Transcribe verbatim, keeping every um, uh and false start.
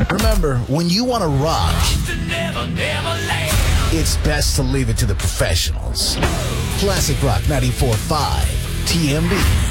Remember, when you want to rock, it's best to leave it to the professionals. Classic Rock ninety-four point five, T M B.